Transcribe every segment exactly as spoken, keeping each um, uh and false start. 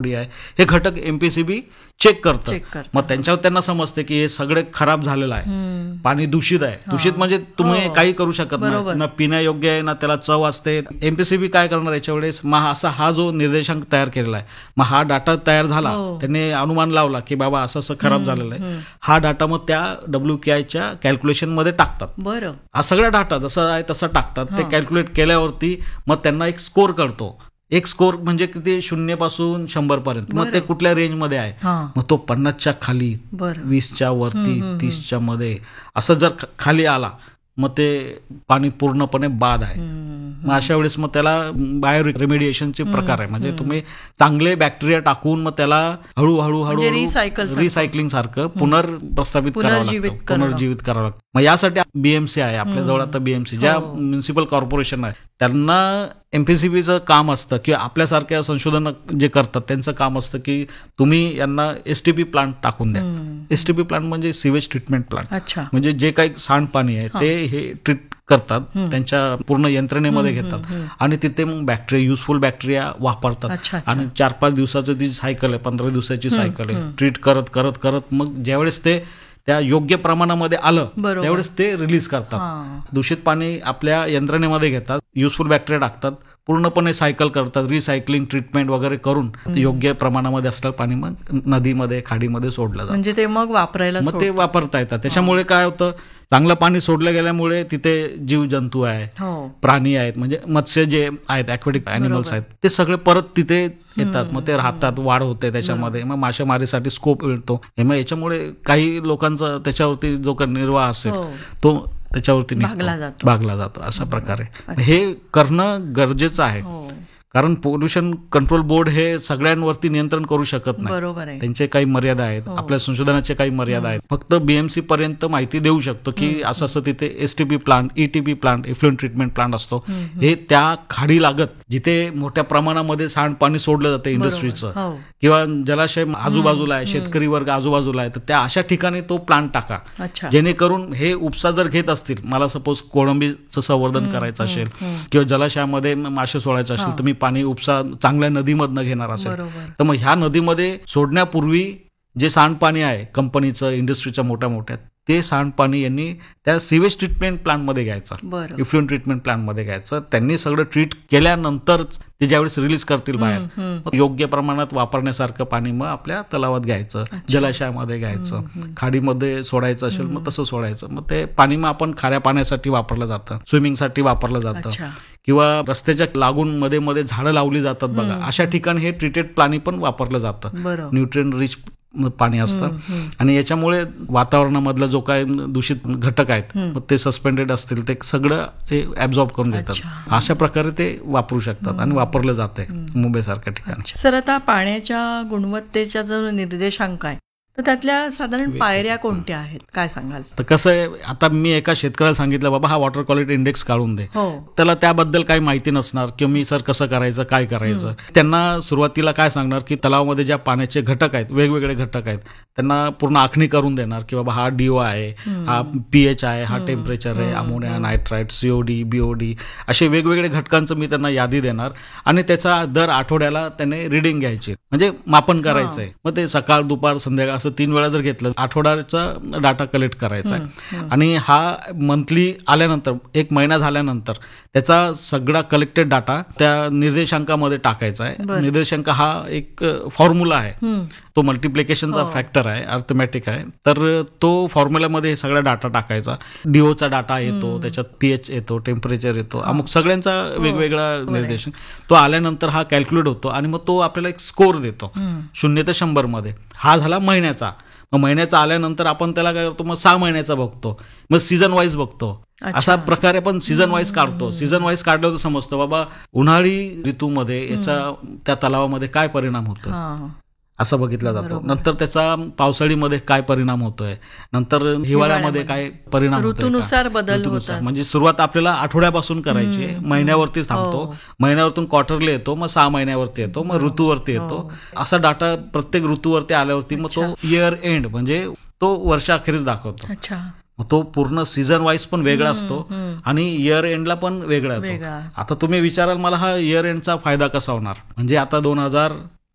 PWD आहे, हे घटक एमपीसीबी चेक करतं. मग त्यांच्यावर त्यांना समजते की हे सगळे खराब झालेलं आहे, पाणी दूषित आहे. दूषित म्हणजे तुम्ही काही करू शकत नाही, ना पिण्यायोग्य आहे, ना त्याला चव असते. एमपीसीबी काय करणार याच्या वेळेस, मग असा हा जो निर्देशांक तयार केलेला आहे, मग हा डाटा तयार झाला, त्यांनी अनुमान लावला की बाबा असं असं खराब झालेलं आहे, हा डाटा मग त्या डब्ल्यूकेआयच्या कॅल्क्युलेशन मध्ये टाकतात. बरं, हा सगळा डाटा जसा आहे तसा टाकतात. ते कॅल्क्युलेट केल्यावरती मग त्यांना एक स्कोर कळतो. एक स्कोर म्हणजे किती, शून्य पासून शंभर पर्यंत. मग ते कुठल्या रेंजमध्ये आहे, मग तो पन्नासच्या खाली, वीसच्या वरती, तीसच्या मध्ये असं जर खाली आला मग ते पाणी पूर्णपणे बाद आहे. मग अशा वेळेस मग त्याला बायो रेमेडिएशनचे प्रकार आहे. म्हणजे तुम्ही चांगले बॅक्टेरिया टाकून मग त्याला हळूहळू हळू रिसायकलिंग सारखं पुनर्प्रस्थापित करावं लागतं, पुनर्जीवित करावं लागतं. मग यासाठी बीएमसी आहे आपल्याजवळ. आता बीएमसी ज्या म्युनिसिपल कॉर्पोरेशन आहे त्यांना एमपीसीबीचं काम असतं की आपल्यासारख्या संशोधन जे करतात त्यांचं काम असतं की तुम्ही यांना एसटीपी प्लांट टाकून द्या. एसटीपी प्लांट म्हणजे सिवेज ट्रीटमेंट प्लांट, म्हणजे जे काही सांडपाणी आहे ते हे ट्रीट करतात, त्यांच्या पूर्ण यंत्रणेमध्ये घेतात आणि तिथे मग बॅक्टेरिया, युजफुल बॅक्टेरिया वापरतात. आणि चार पाच दिवसाचं ती सायकल आहे, पंधरा दिवसाची सायकल आहे, ट्रीट करत करत करत मग ज्यावेळेस ते त्या योग्य प्रमाणामध्ये आलं त्यावेळेस ते रिलीज करतात. दूषित पाणी आपल्या यंत्रणेमध्ये घेतात, युजफुल बॅक्टेरिया टाकतात, पूर्णपणे सायकल करतात, रिसायकलिंग ट्रीटमेंट वगैरे करून योग्य प्रमाणामध्ये असलेलं पाणी मग नदीमध्ये, खाडीमध्ये सोडलं जातं. म्हणजे ते मग वापरायला मग ते वापरता येतात. त्याच्यामुळे काय होतं, चांगलं पाणी सोडलं गेल्यामुळे तिथे जीवजंतू आहे, प्राणी आहेत, म्हणजे मत्स्य जे आहेत, ॲक्वेटिक ॲनिमल्स आहेत, ते सगळे परत तिथे येतात. मग ते राहतात, वाढ होते त्याच्यामध्ये, मग मासेमारीसाठी स्कोप मिळतो. मग याच्यामुळे काही लोकांचा त्याच्यावरती जो काही निर्वाह असेल तो त्याच्यावरती भागला जातो. अशा प्रकारे हे करणं गरजेचं आहे. कारण पोल्युशन कंट्रोल बोर्ड हे सगळ्यांवरती नियंत्रण करू शकत नाही, बरोबर आहे, त्यांचे काही मर्यादा आहेत, आपल्या संशोधनाचे काही मर्यादा आहेत. फक्त बीएमसी पर्यंत माहिती देऊ शकतो की असं असं तिथे STP plant, ETP plant, effluent treatment plant असतो, हे त्या खाडी लागत जिथे मोठ्या प्रमाणामध्ये सांडपाणी सोडलं जातं इंडस्ट्रीचं किंवा जलाशय आजूबाजूला आहे, शेतकरी वर्ग आजूबाजूला आहे, तर त्या अशा ठिकाणी तो प्लांट टाका, जेणेकरून हे उपसा जर घेत असतील, मला सपोज कोळंबीचं संवर्धन करायचं असेल किंवा जलाशयामध्ये मासे सोडायचं असेल, तर मी पाणी उपसा चांगल्या नदीमधनं घेणार असेल तर मग ह्या नदीमध्ये सोडण्यापूर्वी जे सांडपाणी आहे कंपनीचं, इंडस्ट्रीच्या मोठ्या मोठ्या, ते सांडपाणी यांनी त्या सिवेज ट्रीटमेंट प्लांटमध्ये घ्यायचं, इफ्लुएंट ट्रीटमेंट प्लांटमध्ये घ्यायचं. त्यांनी सगळं ट्रीट केल्यानंतर ते ज्यावेळेस रिलीज करतील बाहेर, योग्य प्रमाणात वापरण्यासारखं पाणी मग आपल्या तलावात घ्यायचं, जलाशयामध्ये घ्यायचं, खाडीमध्ये सोडायचं असेल मग तसं सोडायचं. मग ते पाणी मग आपण खाऱ्या पाण्यासाठी वापरलं जातं, स्विमिंगसाठी वापरलं जातं, किंवा रस्त्याच्या लागून मध्ये मध्ये झाडं लावली जातात बघा, अशा ठिकाणी हे ट्रीटेड पाणी पण वापरलं जातं. न्यूट्रिएंट रिच पाणी असतं आणि याच्यामुळे वातावरणामधला जो काय दूषित घटक आहेत मग ते सस्पेंडेड असतील ते सगळं हे ऍब्झॉर्ब करून घेतात. अशा प्रकारे ते वापरू शकतात आणि वापरलं जाते मुंबई सारख्या ठिकाणी. सर, आता पाण्याच्या गुणवत्तेचा जो निर्देशांक आहे तर त्यातल्या साधारण पायऱ्या कोणत्या आहेत, काय सांगाल? तर कसं आहे, आता मी एका शेतकऱ्याला सांगितलं बाबा हा वॉटर क्वालिटी इंडेक्स काढून दे, त्याला त्याबद्दल काही माहिती नसणार किंवा मी सर कसं करायचं, काय करायचं. त्यांना सुरुवातीला काय सांगणार की तलावामध्ये ज्या पाण्याचे घटक आहेत, वेगवेगळे घटक आहेत, त्यांना पूर्ण आखणी करून देणार की बाबा हा डीओ आहे, हा पीएच आहे, हा टेम्परेचर आहे, अमोनिया, नायट्राइट, सीओडी, बीओडी, असे वेगवेगळे घटकांचं मी त्यांना यादी देणार आणि त्याचा दर आठवड्याला त्याने रिडिंग घ्यायची, म्हणजे मापन करायचं आहे. मग ते सकाळ, दुपार, संध्याकाळ तीन वेळा जर घेतलं, आठवड्याचा डाटा कलेक्ट करायचा आहे आणि हा मंथली आल्यानंतर, एक महिना झाल्यानंतर त्याचा सगळा कलेक्टेड डाटा त्या निर्देशांकामध्ये टाकायचा आहे. निर्देशांक हा एक फॉर्म्युला आहे, तो मल्टिप्लिकेशनचा फॅक्टर आहे, अर्थमॅटिक आहे. तर तो फॉर्म्युलामध्ये सगळा डाटा टाकायचा. डीओचा डाटा येतो, त्याच्यात पीएच येतो, टेम्परेचर येतो, अमुक सगळ्यांचा वेगवेगळा निर्देश. तो आल्यानंतर हा कॅल्क्युलेट होतो आणि मग तो आपल्याला एक स्कोर देतो शून्य ते शंभर मध्ये. हा झाला महिन्याचा. मग महिन्याचा आल्यानंतर आपण त्याला काय करतो, मग सहा महिन्याचा बघतो, मग सीझन वाईज बघतो. अशा प्रकारे आपण सीझन वाईज काढतो. सीझन वाईज काढलं तर समजतं बाबा उन्हाळी ऋतूमध्ये याचा त्या तलावामध्ये काय परिणाम होतो, असं बघितलं जातं. नंतर त्याचा पावसाळीमध्ये काय परिणाम होतोय, नंतर हिवाळ्यामध्ये काय परिणाम होतोय, ऋतूनुसार बदल होतात. म्हणजे सुरुवात आपल्याला आठवड्यापासून करायची आहे, महिन्यावरती थांबतो, महिन्यावरतून क्वार्टरली येतो, मग सहा महिन्यावरती येतो, मग ऋतूवरती येतो. असा डाटा प्रत्येक ऋतूवरती आल्यावरती मग तो इयर एंड म्हणजे तो वर्षाअखेरीच दाखवतो. तो पूर्ण सीझन वाईज पण वेगळा असतो आणि इयर एंडला पण वेगळा येतो. आता तुम्ही विचाराल मला हा इयर एंडचा फायदा कसा होणार, म्हणजे आता दोन हजार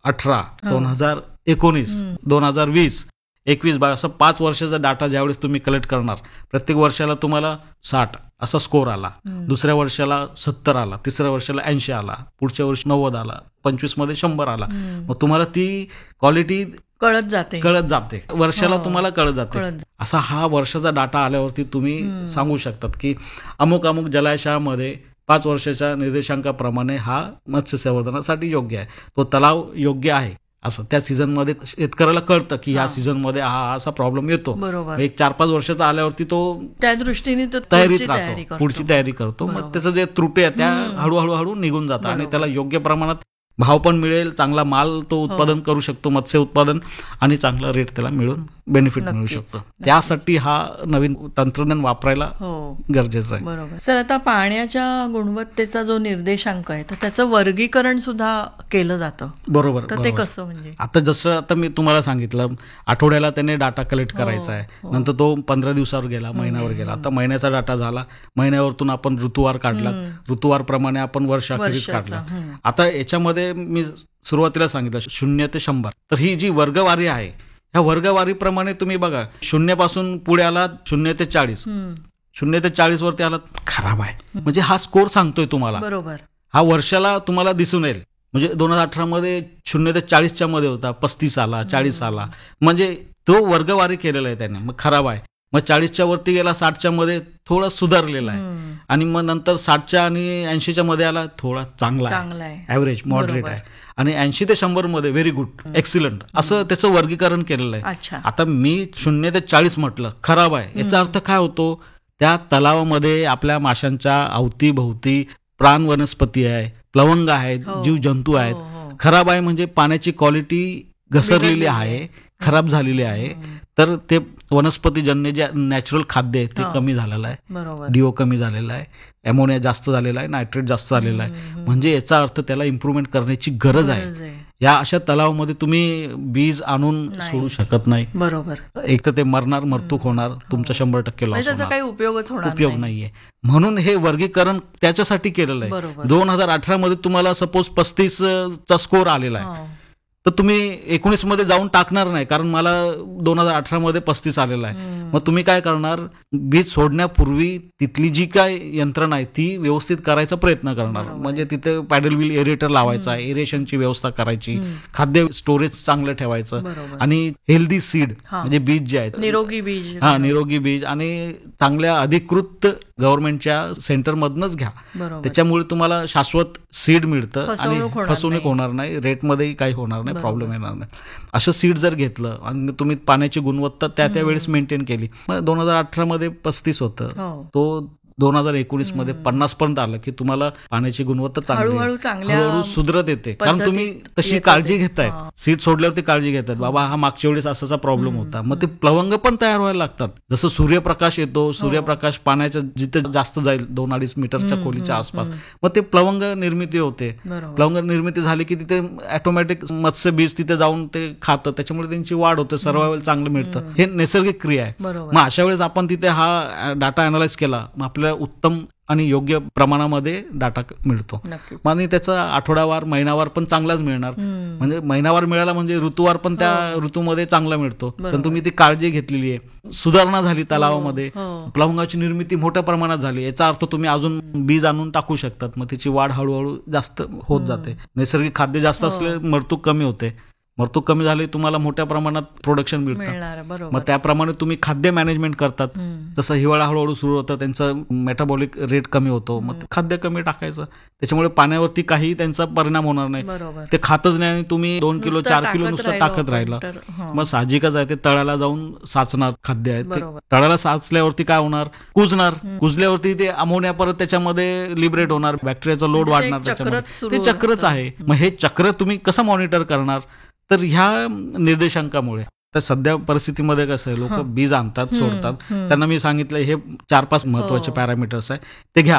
अठरा दोन हजार एकोणीस दोन हजार वीस एकवीस बावीस असं पाच वर्षाचा डाटा ज्यावेळेस तुम्ही कलेक्ट करणार, प्रत्येक वर्षाला तुम्हाला साठ असा स्कोर आला, दुसऱ्या वर्षाला सत्तर आला, तिसऱ्या वर्षाला ऐंशी आला, पुढच्या वर्षी नव्वद आला, पंचवीस मध्ये शंभर आला, मग तुम्हाला ती क्वालिटी कळत जाते कळत जाते वर्षाला तुम्हाला कळत जाते. असा हा वर्षाचा डाटा आल्यावरती तुम्ही सांगू शकतात की अमुक अमुक जलाशयामध्ये पाच वर्षाच्या निर्देशांकाप्रमाणे हा मत्स्यसंवर्धनासाठी योग्य आहे, तो तलाव योग्य आहे असं त्या सीझनमध्ये शेतकऱ्याला कळतं की ह्या सीझनमध्ये हा असा प्रॉब्लेम येतो. एक चार पाच वर्षाचा आल्यावरती तो त्या दृष्टीने तयारीत राहतो, पुढची तयारी करतो. मग त्याचं जे त्रुटी आहे त्या हळूहळू हळू निघून जातात आणि त्याला योग्य प्रमाणात भाव पण मिळेल, चांगला माल तो उत्पादन करू शकतो, मत्स्य उत्पादन, आणि चांगला रेट त्याला मिळून बेनिफिट मिळू शकतो. त्यासाठी हा नवीन तंत्रज्ञान वापरायला गरजेचं आहे. बरोबर सर. आता पाण्याच्या गुणवत्तेचा जो निर्देशांक आहे तर त्याचं वर्गीकरण सुद्धा केलं जातं. बरोबर. तर ते कसं म्हणजे आता जसं आता मी तुम्हाला सांगितलं आठवड्याला त्याने डाटा कलेक्ट करायचा आहे, नंतर तो पंधरा दिवसावर गेला, महिन्यावर गेला, आता महिन्याचा डाटा झाला, महिन्यावरतून आपण ऋतुवार काढला, ऋतुवार प्रमाणे आपण वर्षाखेरीज काढला. आता याच्यामध्ये मी सुरुवातीला सांगितलं शून्य ते शंभर, तर ही जी वर्गवारी आहे ह्या वर्गवारीप्रमाणे तुम्ही बघा, शून्यपासून पुढे आला शून्य ते चाळीस, शून्य ते चाळीस वरती आला खराब आहे, म्हणजे हा स्कोर सांगतोय तुम्हाला. बरोबर. हा वर्षाला तुम्हाला दिसून येईल. म्हणजे दोन हजार अठरा मध्ये शून्य ते चाळीसच्या मध्ये होता, पस्तीस आला, चाळीस आला, म्हणजे तो वर्गवारी केलेला आहे त्याने, मग खराब आहे. मग चाळीसच्या वरती गेला, साठच्या मध्ये थोडा सुधारलेला आहे, आणि मग नंतर साठच्या आणि ऐंशीच्या मध्ये आला, थोडा चांगला आहे, ऍव्हरेज मॉडरेट आहे, आणि ऐंशी ते शंभर मध्ये व्हेरी गुड, एक्सिलंट, असं त्याचं वर्गीकरण केलेलं आहे. आता मी शून्य ते चाळीस म्हटलं खराब आहे, याचा अर्थ काय होतो, त्या तलावामध्ये आपल्या माशांच्या अवतीभोवती प्राण वनस्पती आहे, प्लवंग आहेत, जीव जंतू आहेत. खराब आहे म्हणजे पाण्याची क्वालिटी घसरलेली आहे, खराब झालेली आहे, तर ते वनस्पतीजन्य जे नॅचरल खाद्य आहे ते कमी झालेलं आहे, डीओ कमी झालेला आहे, अमोनिया जास्त झालेला आहे, नायट्रेट जास्त झालेला आहे, म्हणजे याचा अर्थ त्याला इम्प्रुव्हमेंट करण्याची गरज आहे. या अशा तलावामध्ये तुम्ही बीज आणून सोडू शकत नाही. बरोबर. एक तर ते मरणार, मर्तूक होणार, तुमचा शंभर टक्के लॉस होणार, काही उपयोगच होणार उपयोग नाहीये. म्हणून हे वर्गीकरण त्याच्यासाठी केलेलं आहे. दोन हजार अठरा मध्ये तुम्हाला सपोज पस्तीस चा स्कोर आलेला आहे, तर तुम्ही एकोणीस मध्ये जाऊन टाकणार नाही, कारण मला दोन हजार अठरा मध्ये पस्तीस आलेला आहे. मग तुम्ही काय करणार, बीज सोडण्यापूर्वी तिथली जी काय यंत्रणा आहे ती व्यवस्थित करायचा प्रयत्न करणार. म्हणजे तिथे पॅडल व्हील एरेटर लावायचा, एरेशनची व्यवस्था करायची, खाद्य स्टोरेज चांगलं ठेवायचं, आणि हेल्दी सीड म्हणजे बीज जे आहेत, निरोगी बीज, हा निरोगी बीज, आणि चांगल्या अधिकृत गव्हर्नमेंटच्या सेंटर मधनच घ्या. त्याच्यामुळे तुम्हाला शाश्वत सीड मिळतं आणि फसवणूक होणार नाही, रेटमध्ये काही होणार नाही, प्रॉब्लेम येणार नाही. असं सीड जर घेतलं आणि तुम्ही पाण्याची गुणवत्ता त्या त्यावेळेस मेंटेन केली, मग दोन हजार अठरा मध्ये पस्तीस होतं, तो दोन हजार एकोणीस मध्ये पन्नास पर्यंत आलं की तुम्हाला पाण्याची गुणवत्ता चांगली हळूहळू सुधरत येते, कारण तुम्ही तशी काळजी घेतायत. सीड सोडल्यावरती काळजी घेतात, बाबा हा मागच्या वेळेस असाचा प्रॉब्लेम होता, मग ते प्लवंग पण तयार व्हायला लागतात. जसं सूर्यप्रकाश येतो, सूर्यप्रकाश पाण्याच्या जिथे जास्त जाईल दोन अडीच मीटरच्या खोलीच्या आसपास, मग ते प्लवंग निर्मिती होते. प्लवंग निर्मिती झाली की तिथे ऑटोमॅटिक मत्स्य बीज तिथे जाऊन ते खातं, त्याच्यामुळे त्यांची वाढ होते, सर्वायवल चांगलं मिळतं. हे नैसर्गिक क्रिया आहे. मग अशा वेळेस आपण तिथे हा डाटा अनालाइज केला, मग आपल्या उत्तम आणि योग्य प्रमाणामध्ये डाटा मिळतो. आणि त्याचा आठवडावार महिनावार पण चांगलाच मिळणार. म्हणजे महिनावार मिळाला म्हणजे ऋतुवार पण त्या ऋतूमध्ये चांगला मिळतो. पण तुम्ही ती काळजी घेतलेली आहे, सुधारणा झाली तलावामध्ये, प्लवंगाची निर्मिती मोठ्या प्रमाणात झाली, याचा अर्थ तुम्ही अजून बीज आणून टाकू शकतात. मग त्याची वाढ हळूहळू जास्त होत जाते. नैसर्गिक खाद्य जास्त असले मर्तूक कमी होते, मर्तूक कमी झाले तुम्हाला मोठ्या प्रमाणात प्रोडक्शन मिळतं. मग त्याप्रमाणे तुम्ही खाद्य मॅनेजमेंट करतात. जसं हिवाळा हळूहळू सुरू होतं, त्यांचं मेटाबॉलिक रेट कमी होतो, मग खाद्य कमी टाकायचं, त्याच्यामुळे पाण्यावरती काही त्यांचा परिणाम होणार नाही. ते खातच नाही आणि तुम्ही दोन किलो चार किलो नुसतं टाकत राहिला, मग साहजिकच आहे ते तळ्याला जाऊन साचणार खाद्य आहे. तळ्याला साचल्यावरती काय होणार, कुजणार, कुजल्यावरती ते अमोनिया परत त्याच्यामध्ये लिबरेट होणार, बॅक्टेरियाचा लोड वाढणार, त्याच्यामध्ये ते चक्रच आहे. मग हे चक्र तुम्ही कसं मॉनिटर करणार, तर ह्या निर्देशांकामुळे. तर सध्या परिस्थितीमध्ये कसं आहे, लोक बीज आणतात, सोडतात, त्यांना मी सांगितलं हे चार पाच महत्वाचे पॅरामीटर्स आहे ते घ्या,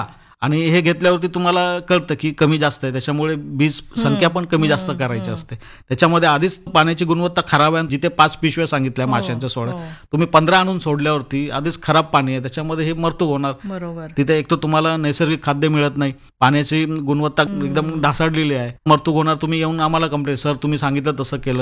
आणि हे घेतल्यावरती तुम्हाला कळतं की कमी जास्त आहे, त्याच्यामुळे बीज संख्या पण कमी जास्त करायची असते. त्याच्यामध्ये आधीच पाण्याची गुणवत्ता खराब आहे. जिथे पाच पिशव्या सांगितल्या माशांच्या सोड्या, तुम्ही पंधरा आणून सोडल्यावरती आधीच खराब पाणी आहे, त्याच्यामध्ये हे मरतूक होणार. बरोबर. तिथे एक तर तुम्हाला नैसर्गिक खाद्य मिळत नाही, पाण्याची गुणवत्ता एकदम ढासळलेली आहे, मरतूक होणार. तुम्ही येऊन आम्हाला कंप्लेंट, सर तुम्ही सांगितलं तसं केलं